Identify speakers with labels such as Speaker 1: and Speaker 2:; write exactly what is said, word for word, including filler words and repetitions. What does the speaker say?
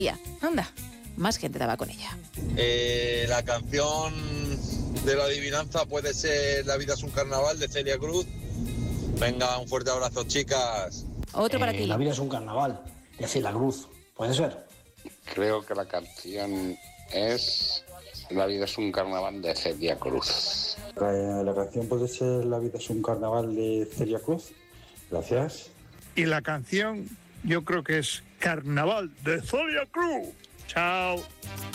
Speaker 1: Anda, más gente daba con ella.
Speaker 2: Eh, la canción de la adivinanza puede ser La vida es un carnaval, de Celia Cruz. Venga, un fuerte abrazo, chicas.
Speaker 1: Otro para ti.
Speaker 3: La vida es un carnaval, de Celia Cruz. ¿Puede ser?
Speaker 4: Creo que la canción es La vida es un carnaval, de Celia Cruz.
Speaker 5: La, la canción puede ser La vida es un carnaval, de Celia Cruz. Gracias.
Speaker 6: Y la canción yo creo que es Carnaval, de Celia Cruz. Chao.